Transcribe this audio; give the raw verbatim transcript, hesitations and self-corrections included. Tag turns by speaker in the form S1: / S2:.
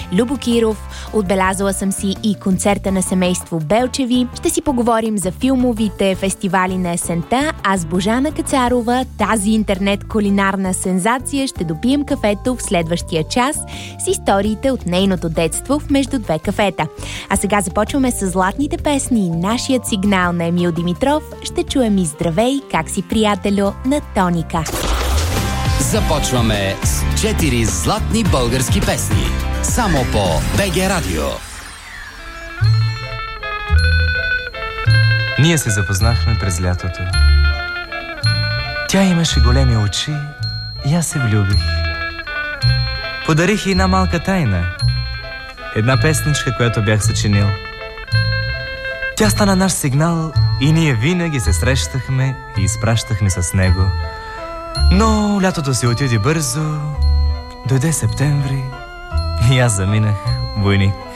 S1: Любо Киров. Отбелязала съм си и концерта на семейство Белчеви. Ще си поговорим за филмовите фестивали на есента, а с Божана Кацарова, тази интернет кулинарна сензация, ще допием кафето в следващия час с историите от нейното детство в Между две кафета. А сега започваме с златните песни. Нашият сигнал на Емил Димитров. Ще чуем и здравей, как си приятелю на Тоника.
S2: Започваме с четири златни български песни. Само по БГ Радио.
S3: Ние се запознахме през лятото. Тя имаше големи очи и аз се влюбих. Подарих и една малка тайна. Една песничка, която бях съчинил. Тя стана наш сигнал и ние винаги се срещахме и изпращахме с него. Но лятото си отиде бързо, дойде септември и аз заминах войник.